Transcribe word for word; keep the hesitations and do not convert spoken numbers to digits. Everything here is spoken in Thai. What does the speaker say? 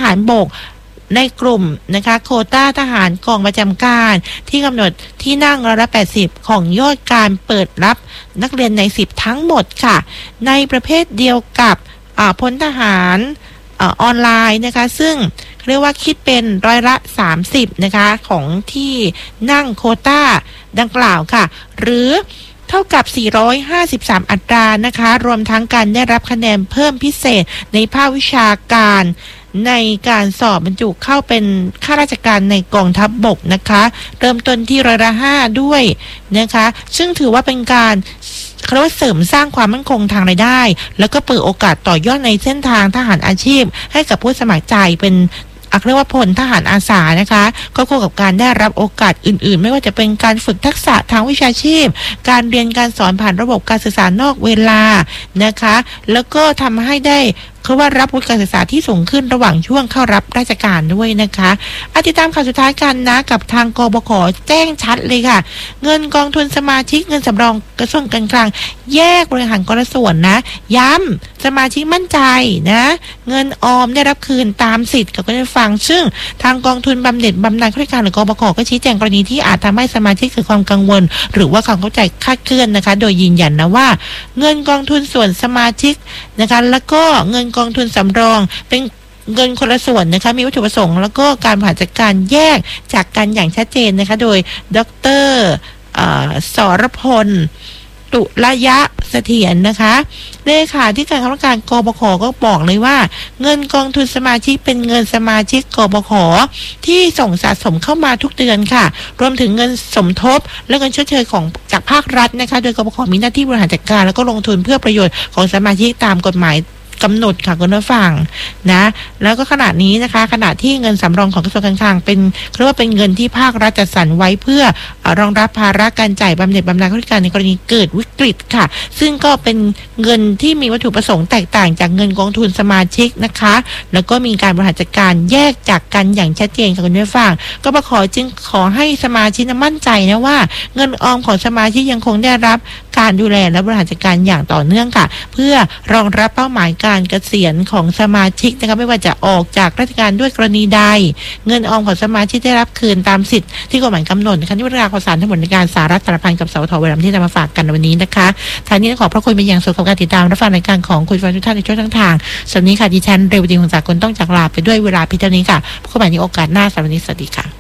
ารบกในกลุ่มนะคะโควต้าทหารกองประจำการที่กำหนดที่นั่งร้อยละแปดสิบของยอดการเปิดรับนักเรียนในสิบทั้งหมดค่ะในประเภทเดียวกับพลทหารออนไลน์นะคะซึ่งเรียกว่าคิดเป็นร้อยละสามสิบนะคะของที่นั่งโควต้าดังกล่าวค่ะหรือเท่ากับสี่ร้อยห้าสิบสามอัตรานะคะรวมทั้งการได้รับคะแนนเพิ่มพิเศษในภาควิชาการในการสอบบรรจุเข้าเป็นข้าราชการในกองทัพบกนะคะเริ่มต้นที่ร้อยละห้าด้วยนะคะซึ่งถือว่าเป็นการเขาเรียกว่าเสริมสร้างความมั่นคงทางรายได้แล้วก็เปิดโอกาสต่อยอดในเส้นทางทหารอาชีพให้กับผู้สมัครใจเป็นเรียกว่าพลทหารอาสานะคะก็คู่กับการได้รับโอกาสอื่นๆไม่ว่าจะเป็นการฝึกทักษะทางวิชาชีพการเรียนการสอนผ่านระบบการศึกษานอกเวลานะคะแล้วก็ทำให้ได้คือว่ารับวุฒิการศึกษาที่สูงขึ้นระหว่างช่วงเข้ารับราชการด้วยนะคะอาติดตามข่าวสุดท้ายกันนะกับทางกบข.แจ้งชัดเลยค่ะเงินกองทุนสมาชิกเงินสำรองกระทรวงการคลังแยกบริหารคนละส่วนนะย้ำสมาชิกมั่นใจนะเงินออมได้รับคืนตามสิทธิ์กับก็ได้ฟังซึ่งทางกองทุนบำเหน็จบำนาญข้าราชการหรือกบข.ก็ชี้แจงกรณีที่อาจทำให้สมาชิกเกิดความกังวลหรือว่าความเข้าใจคลาดเคลื่อนนะคะโดยยืนยันนะว่าเงินกองทุนส่วนสมาชิกนะคะแล้วก็เงินกองทุนสำรองเป็นเงินคนละส่วนนะคะมีวัตถุประสงค์แล้วก็การบริหารจัดการแยกจากกันอย่างชัดเจนนะคะโดยดร.สรพลตุระยะเสถียรนะคะเลขาธิการคณะกรรมการกบข.ก็บอกเลยว่าเงินกองทุนสมาชิกเป็นเงินสมาชิกกบข.ที่ส่งสะสมเข้ามาทุกเดือนค่ะรวมถึงเงินสมทบและเงินชดเชยของจากภาครัฐนะคะโดยกบข.มีหน้าที่บริหารจัดการแล้วก็ลงทุนเพื่อประโยชน์ของสมาชิกตามกฎหมายกำหนดค่ะคุณผู้ฟังนะแล้วก็ขณะนี้นะคะขณะที่เงินสำรองของกระทรวงการคลังเป็นเรียกว่าเป็นเงินที่ภาครัฐจัดสรรไว้เพื่อรองรับภาระการจ่ายบำเหน็จบำนาญข้าราชการในกรณีเกิดวิกฤตค่ะซึ่งก็เป็นเงินที่มีวัตถุประสงค์แตกต่างจากเงินกองทุนสมาชิกนะคะแล้วก็มีการบริหารจัดการแยกจากกันอย่างชัดเจนค่ะคุณผู้ฟังก็ขอจึงขอให้สมาชิกมั่นใจนะว่าเงินออมของสมาชิกยังคงได้รับการดูแลและบริหารจัดการอย่างต่อเนื่องค่ะเพื่อรองรับเป้าหมายการเกษียณของสมาชิกนะคะไม่ว่าจะออกจากราชการด้วยกรณีใดเงินออมของสมาชิกได้รับคืนตามสิทธิ์ที่กฎหมายกำหนดนะคะนี่เป็นรายข่าวสารทั้งหมดในการสาระสารพันกับสวท.เวลาที่จะมาฝากกันวันนี้นะคะทางนี้ขอพระคุณเป็นอย่างสูงกับการติดตามรับฟังรายการของคุณฟังทุกท่านในช่องทางสวัสดีค่ะดิฉันเรวดีของสากลต้องจากลาไปด้วยเวลาพิจารณาค่ะพบกันใหม่ในโอกาสหน้าสวัสดีค่ะ